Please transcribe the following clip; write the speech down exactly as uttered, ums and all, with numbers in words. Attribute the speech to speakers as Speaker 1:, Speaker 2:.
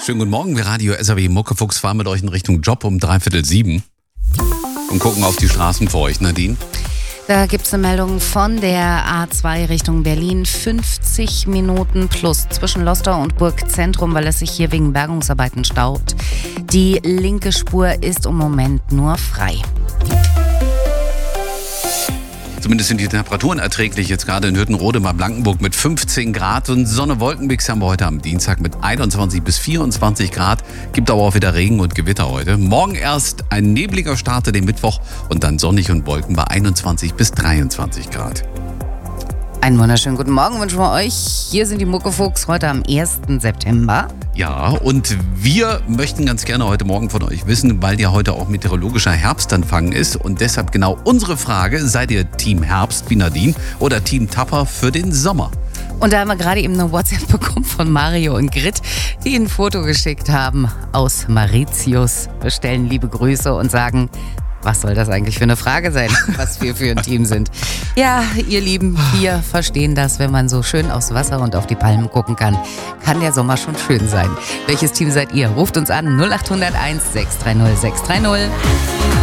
Speaker 1: Schönen guten Morgen, wir Radio S R W Muckefuchs fahren mit euch in Richtung Job um dreiviertel sieben und gucken auf die Straßen für euch, Nadine.
Speaker 2: Da gibt es eine Meldung von der A zwei Richtung Berlin. fünfzig Minuten plus zwischen Lostor und Burgzentrum, weil es sich hier wegen Bergungsarbeiten staut. Die linke Spur ist im Moment nur frei.
Speaker 1: Zumindest sind die Temperaturen erträglich, jetzt gerade in Hüttenrode bei Blankenburg mit fünfzehn Grad und Sonne-Wolkenmix haben wir heute am Dienstag mit einundzwanzig bis vierundzwanzig Grad. Gibt aber auch wieder Regen und Gewitter heute. Morgen erst ein nebliger Start in den Mittwoch und dann sonnig und Wolken bei einundzwanzig bis dreiundzwanzig Grad.
Speaker 2: Einen wunderschönen guten Morgen wünschen wir euch. Hier sind die Muckefuchs heute am ersten September.
Speaker 1: Ja, und wir möchten ganz gerne heute Morgen von euch wissen, weil ja heute auch meteorologischer Herbstanfang ist und deshalb genau unsere Frage, seid ihr Team Herbst wie Nadine oder Team Tapper für den Sommer?
Speaker 2: Und da haben wir gerade eben eine WhatsApp bekommen von Mario und Grit, die ein Foto geschickt haben aus Mauritius, bestellen liebe Grüße und sagen, was soll das eigentlich für eine Frage sein, was wir für ein Team sind? Ja, ihr Lieben, wir verstehen das, wenn man so schön aufs Wasser und auf die Palmen gucken kann. Kann der Sommer schon schön sein. Welches Team seid ihr? Ruft uns an null acht null eins sechs drei null sechs drei null.